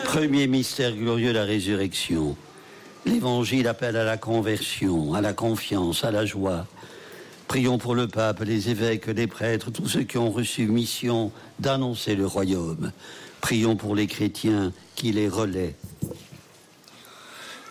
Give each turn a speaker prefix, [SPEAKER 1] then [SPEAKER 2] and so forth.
[SPEAKER 1] Premier mystère glorieux, la résurrection. L'Évangile appelle à la conversion, à la confiance, à la joie. Prions pour le pape, les évêques, les prêtres, tous ceux qui ont reçu mission d'annoncer le royaume. Prions pour les chrétiens qui les relaient.